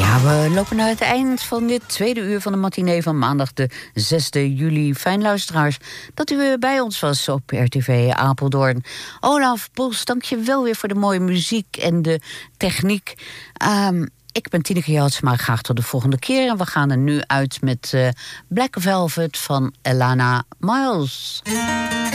Ja, we lopen naar het eind van dit tweede uur van de matinee van maandag de 6e juli. Fijn luisteraars dat u weer bij ons was op RTV Apeldoorn. Olaf Bos, dank je wel weer voor de mooie muziek en de techniek. Ik ben Tineke Joutsma, graag tot de volgende keer. En we gaan er nu uit met Black Velvet van Alannah Myles.